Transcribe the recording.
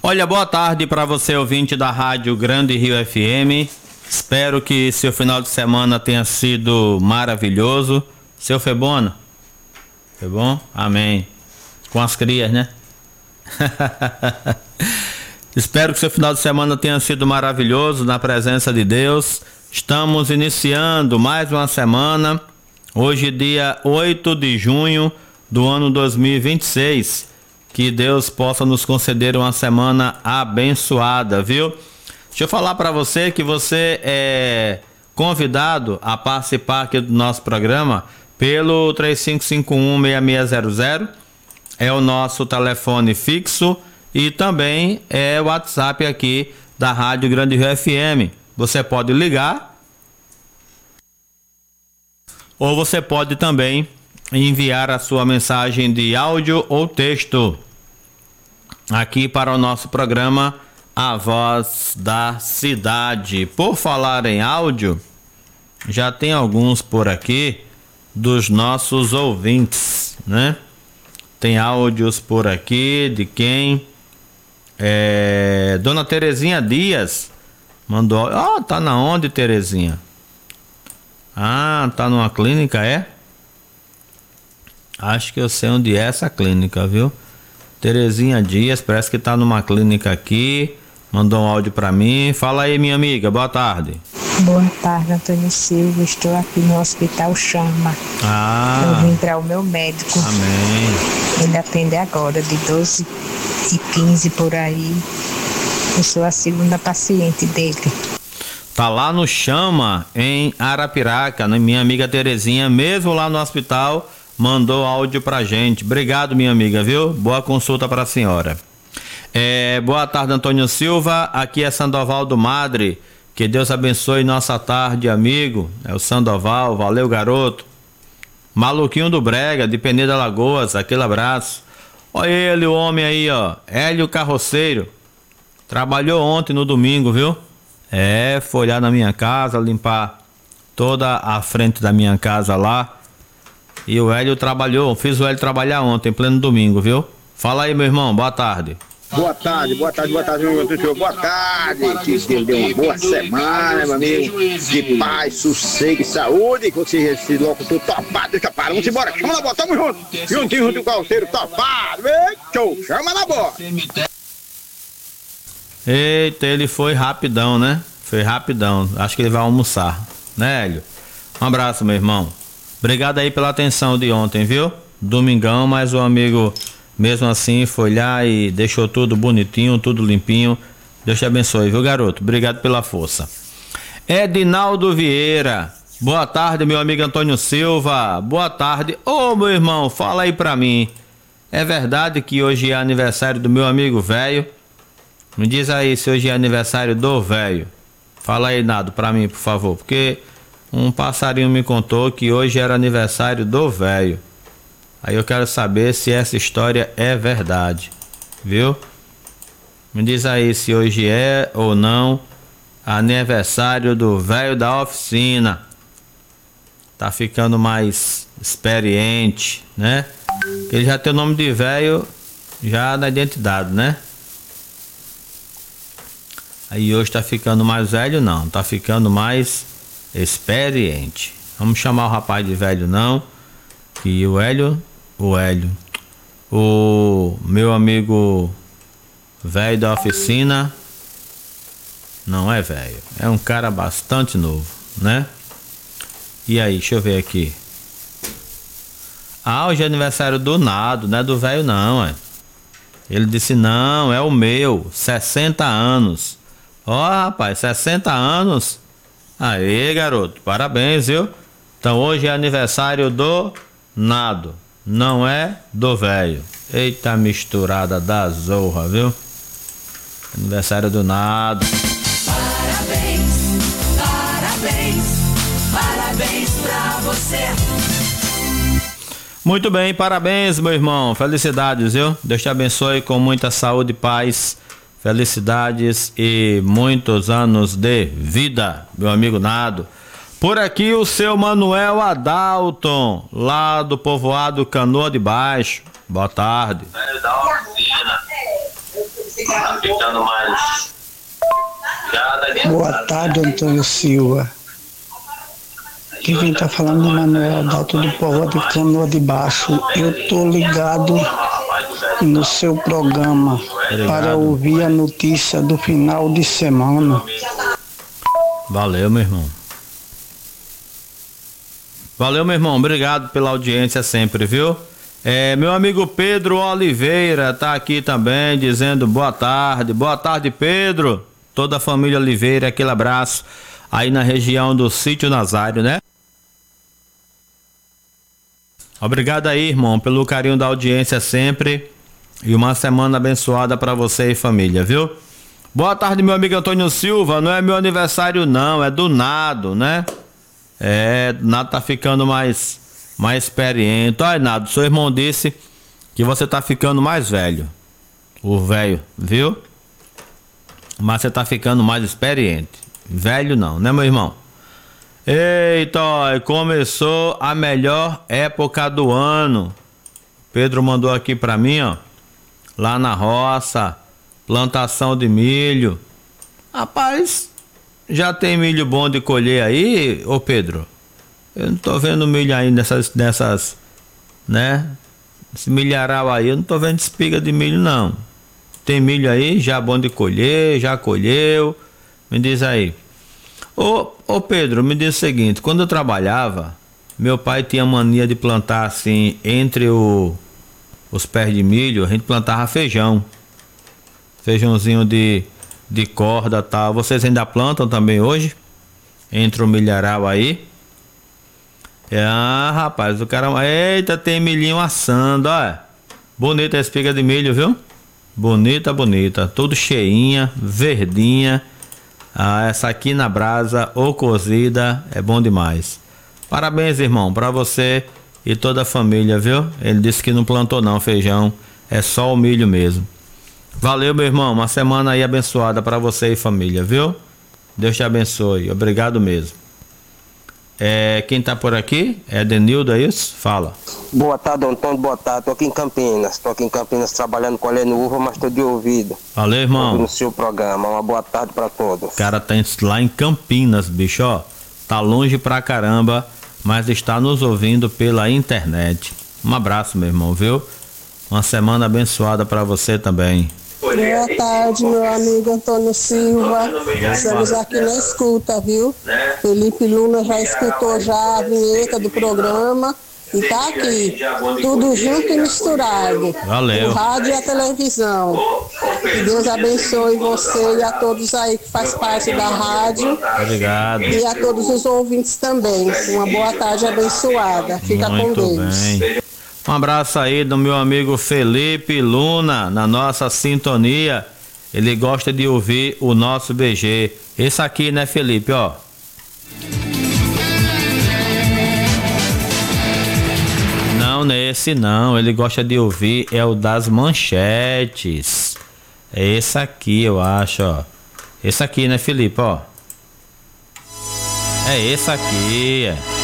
Olha, boa tarde para você, ouvinte da Rádio Grande Rio FM. Espero que seu final de semana tenha sido maravilhoso. Seu Febona? Foi bom? Amém. Com as crias, né? Espero que seu final de semana tenha sido maravilhoso na presença de Deus. Estamos iniciando mais uma semana. Hoje, dia 8 de junho do ano 2026. Que Deus possa nos conceder uma semana abençoada, viu? Deixa eu falar para você que você é convidado a participar aqui do nosso programa pelo 3551-6600. É o nosso telefone fixo e também é o WhatsApp aqui da Rádio Grande Rio FM. Você pode ligar ou você pode também enviar a sua mensagem de áudio ou texto aqui para o nosso programa A Voz da Cidade. Por falar em áudio, já tem alguns por aqui dos nossos ouvintes, né? Tem áudios por aqui de quem? Dona Terezinha Dias mandou. Tá na onde, Terezinha? Tá numa clínica, é? Acho que eu sei onde é essa clínica, viu? Terezinha Dias, parece que tá numa clínica aqui. Mandou um áudio pra mim. Fala aí, minha amiga, boa tarde. Boa tarde, Antônio Silva. Estou aqui no Hospital Chama. Eu vim para o meu médico. Amém. Ele atende agora, de 12h15 por aí. Eu sou a segunda paciente dele. Tá lá no Chama, em Arapiraca, né? Minha amiga Terezinha, mesmo lá no hospital, mandou áudio pra gente. Obrigado, minha amiga, viu? Boa consulta pra senhora. Boa tarde, Antônio Silva. Aqui é Sandoval do Madre. Que Deus abençoe nossa tarde, amigo. É o Sandoval, valeu, garoto. Maluquinho do Brega, de Peneda Lagoas, aquele abraço. Olha ele, o homem aí, ó. Hélio Carroceiro. Trabalhou ontem no domingo, viu? Foi lá na minha casa, limpar toda a frente da minha casa lá. E o Hélio trabalhou, fiz o Hélio trabalhar ontem, pleno domingo, viu? Fala aí, meu irmão, boa tarde. Boa tarde, meu senhor. Boa tarde. Que Deus dê uma boa semana, meu amigo. De paz, sossego e saúde. Que você esse locutor topado, deixa para. Vamos embora, chama na bola, tamo junto. Juntinho com o calceiro topado. Show, chama na bola. Eita, ele foi rapidão, né? Foi rapidão. Acho que ele vai almoçar, né, Hélio? Um abraço, meu irmão. Obrigado aí pela atenção de ontem, viu? Domingão, mas o amigo, mesmo assim, foi lá e deixou tudo bonitinho, tudo limpinho. Deus te abençoe, viu, garoto? Obrigado pela força. Edinaldo Vieira. Boa tarde, meu amigo Antônio Silva. Boa tarde. Meu irmão, fala aí pra mim. É verdade que hoje é aniversário do meu amigo velho? Me diz aí se hoje é aniversário do velho. Fala aí, Nado, pra mim, por favor. Porque um passarinho me contou que hoje era aniversário do velho. Aí eu quero saber se essa história é verdade. Viu? Me diz aí se hoje é ou não aniversário do velho da oficina. Tá ficando mais experiente, né? Ele já tem o nome de velho já na identidade, né? Aí hoje tá ficando mais velho, não. Tá ficando mais experiente. Vamos chamar o rapaz de velho, não. Que o meu amigo velho da oficina não é velho. É um cara bastante novo, né? E aí, deixa eu ver aqui. Hoje é aniversário do Nado, não é do velho, não, é. Ele disse, não, é o meu, 60 anos. Rapaz, 60 anos. Aê, garoto, parabéns, viu? Então hoje é aniversário do Nado, não é do velho. Eita misturada da zorra, viu? Aniversário do Nado. Parabéns, parabéns, parabéns pra você. Muito bem, parabéns, meu irmão. Felicidades, viu? Deus te abençoe com muita saúde e paz. Felicidades e muitos anos de vida, meu amigo Nado. Por aqui o seu Manuel Adalton, lá do povoado Canoa de Baixo. Boa tarde. Da oficina. ficando mais. Boa tarde, Antônio Silva. Aqui quem tá falando é Manuel Adalto do Povo de Canoa de Baixo. Eu tô ligado no seu programa para ouvir a notícia do final de semana. Valeu, meu irmão. Valeu, meu irmão. Obrigado pela audiência sempre, viu? Meu amigo Pedro Oliveira tá aqui também dizendo boa tarde. Boa tarde, Pedro. Toda a família Oliveira, aquele abraço aí na região do Sítio Nazário, né? Obrigado aí, irmão, pelo carinho da audiência sempre. E uma semana abençoada para você e família, viu? Boa tarde, meu amigo Antônio Silva. Não é meu aniversário, não, é do Nado, né? Nado tá ficando mais experiente. Olha, Nado, seu irmão disse que você tá ficando mais velho. O velho, viu? Mas você tá ficando mais experiente. Velho não, né, meu irmão? Eita, começou a melhor época do ano. Pedro mandou aqui pra mim, ó. Lá na roça, plantação de milho. Rapaz, já tem milho bom de colher aí, ô Pedro? Eu não tô vendo milho aí nessas, né? Esse milharal aí, eu não tô vendo espiga de milho, não. Tem milho aí, já bom de colher, já colheu. Me diz aí. Ô Pedro, me diz o seguinte, quando eu trabalhava, meu pai tinha mania de plantar assim, entre os pés de milho, a gente plantava feijão. Feijãozinho de corda e tal. Vocês ainda plantam também hoje? Entre o milharal aí? Rapaz, o cara... Eita, tem milhinho assando, ó. Bonita a espiga de milho, viu? Bonita, bonita. Tudo cheinha, verdinha. Essa aqui na brasa ou cozida é bom demais. Parabéns, irmão, pra você e toda a família, viu? Ele disse que não plantou não feijão, é só o milho mesmo. Valeu, meu irmão, uma semana aí abençoada pra você e família, viu? Deus te abençoe, obrigado mesmo. Quem tá por aqui? É Denildo, é isso? Fala. Boa tarde, Antônio, boa tarde. Tô aqui em Campinas trabalhando colhendo uva, mas tô de ouvido. Valeu, irmão. No seu programa, uma boa tarde pra todos. O cara tá lá em Campinas, bicho, ó. Tá longe pra caramba, mas está nos ouvindo pela internet. Um abraço, meu irmão, viu? Uma semana abençoada pra você também. Boa tarde, meu amigo Antônio Silva. Estamos aqui na escuta, viu? Felipe Luna já escutou já a vinheta do programa e tá aqui. Tudo junto e misturado. Valeu. O rádio e a televisão. Que Deus abençoe você e a todos aí que faz parte da rádio. Obrigado. E a todos os ouvintes também. Uma boa tarde abençoada. Fica com Deus. Bem. Um abraço aí do meu amigo Felipe Luna, na nossa sintonia. Ele gosta de ouvir o nosso BG. Esse aqui, né, Felipe, ó. Não, nesse não. Ele gosta de ouvir, é o das manchetes. É esse aqui, eu acho, ó. Esse aqui, né, Felipe, ó. É esse aqui, é.